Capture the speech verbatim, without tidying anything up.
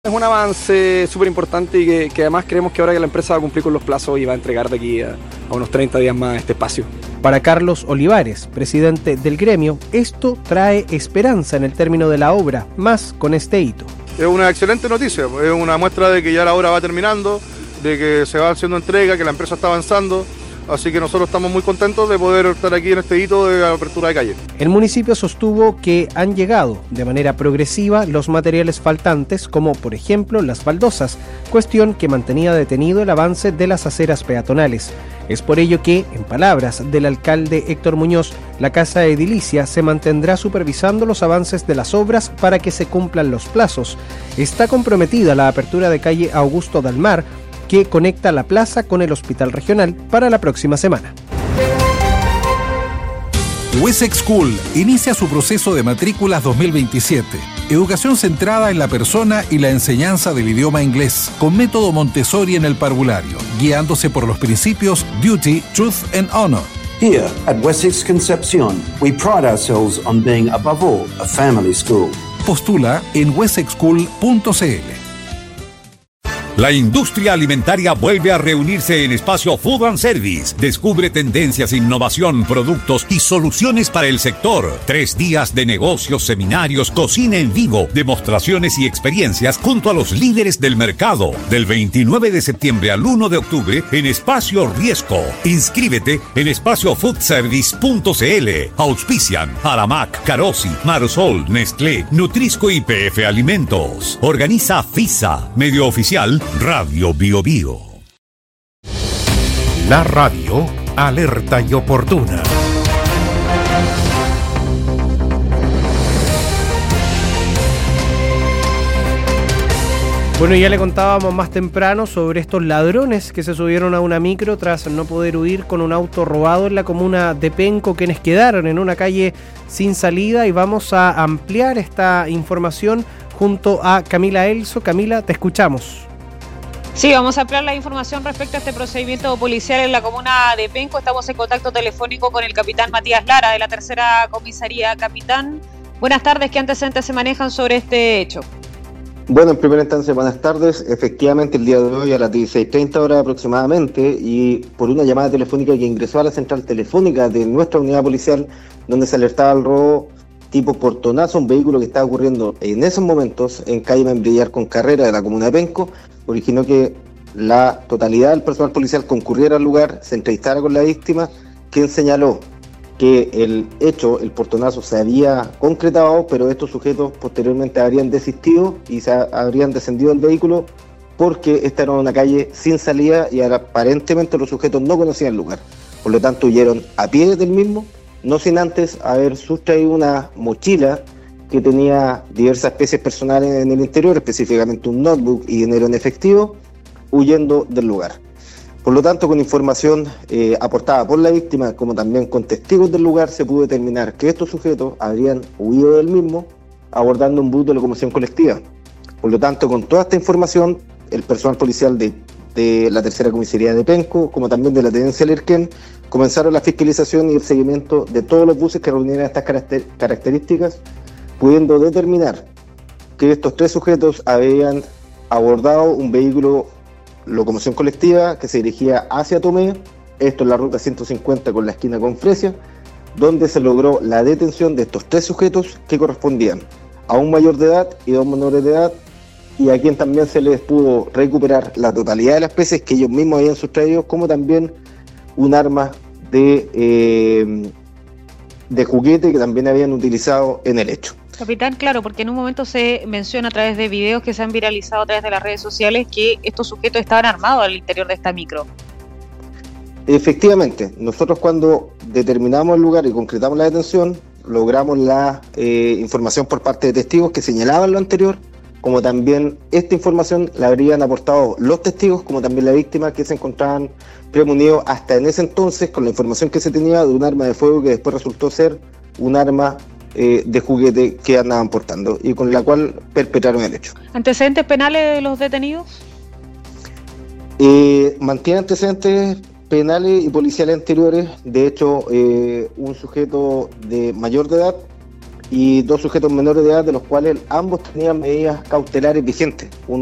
Es un avance súper importante y que, que además creemos que ahora que la empresa va a cumplir con los plazos y va a entregar de aquí a, a unos treinta días más este espacio. Para Carlos Olivares, presidente del gremio, esto trae esperanza en el término de la obra, más con este hito. Es una excelente noticia, es una muestra de que ya la obra va terminando, de que se va haciendo entrega, que la empresa está avanzando. Así que nosotros estamos muy contentos de poder estar aquí en este hito de apertura de calle. El municipio sostuvo que han llegado de manera progresiva los materiales faltantes, como por ejemplo las baldosas, cuestión que mantenía detenido el avance de las aceras peatonales. Es por ello que, en palabras del alcalde Héctor Muñoz, la Casa Edilicia se mantendrá supervisando los avances de las obras para que se cumplan los plazos. Está comprometida la apertura de calle Augusto Dalmar, que conecta la plaza con el hospital regional para la próxima semana. Wessex School inicia su proceso de matrículas dos mil veintisiete. Educación centrada en la persona y la enseñanza del idioma inglés, con método Montessori en el parvulario, guiándose por los principios Duty, Truth and Honor. Here at Wessex Concepcion, we pride ourselves on being above all a family school. Postula en wessex school punto c l. La industria alimentaria vuelve a reunirse en Espacio Food and Service. Descubre tendencias, innovación, productos y soluciones para el sector. Tres días de negocios, seminarios, cocina en vivo, demostraciones y experiencias junto a los líderes del mercado. Del veintinueve de septiembre al uno de octubre en Espacio Riesco. Inscríbete en espacio food service punto c l. Auspician Aramac, Carosi, Marsol, Nestlé, Nutrisco y P F Alimentos. Organiza FISA, medio oficial Radio Bio Bio. La radio alerta y oportuna. Bueno, ya le contábamos más temprano sobre estos ladrones que se subieron a una micro tras no poder huir con un auto robado en la comuna de Penco, quienes quedaron en una calle sin salida, y vamos a ampliar esta información junto a Camila Elso. Camila, te escuchamos. Sí, vamos a ampliar la información respecto a este procedimiento policial en la comuna de Penco. Estamos en contacto telefónico con el capitán Matías Lara de la tercera comisaría. Capitán, buenas tardes. ¿Qué antecedentes se manejan sobre este hecho? Bueno, en primera instancia, buenas tardes. Efectivamente, el día de hoy a las dieciséis treinta horas aproximadamente, y por una llamada telefónica que ingresó a la central telefónica de nuestra unidad policial, donde se alertaba al robo tipo portonazo, un vehículo que estaba ocurriendo en esos momentos en calle Membrillar con Carrera de la comuna de Penco, originó que la totalidad del personal policial concurriera al lugar, se entrevistara con la víctima, quien señaló que el hecho, el portonazo, se había concretado, pero estos sujetos posteriormente habrían desistido y se habrían descendido del vehículo porque esta era una calle sin salida y aparentemente los sujetos no conocían el lugar. Por lo tanto, huyeron a pie del mismo, no sin antes haber sustraído una mochila que tenía diversas especies personales en el interior, específicamente un notebook y dinero en efectivo, huyendo del lugar. Por lo tanto, con información eh, aportada por la víctima, como también con testigos del lugar, se pudo determinar que estos sujetos habrían huido del mismo abordando un bus de locomoción colectiva. Por lo tanto, con toda esta información, el personal policial de, de la tercera comisaría de Penco, como también de la tenencia Lerquén, comenzaron la fiscalización y el seguimiento de todos los buses que reunieran estas caracter- características, pudiendo determinar que estos tres sujetos habían abordado un vehículo locomoción colectiva que se dirigía hacia Tomé, esto en la ruta ciento cincuenta con la esquina con Fresia, donde se logró la detención de estos tres sujetos que correspondían a un mayor de edad y dos menores de edad, y a quien también se les pudo recuperar la totalidad de las especies que ellos mismos habían sustraído, como también un arma de, eh, de juguete que también habían utilizado en el hecho. Capitán, claro, porque en un momento se menciona a través de videos que se han viralizado a través de las redes sociales que estos sujetos estaban armados al interior de esta micro. Efectivamente, nosotros cuando determinamos el lugar y concretamos la detención, logramos la eh, información por parte de testigos que señalaban lo anterior, como también esta información la habrían aportado los testigos, como también la víctima, que se encontraban premunidos hasta en ese entonces con la información que se tenía de un arma de fuego que después resultó ser un arma eh, de juguete que andaban portando y con la cual perpetraron el hecho. ¿Antecedentes penales de los detenidos? Eh, mantiene antecedentes penales y policiales anteriores. De hecho, eh, un sujeto de mayor de edad y dos sujetos menores de edad, de los cuales ambos tenían medidas cautelares vigentes.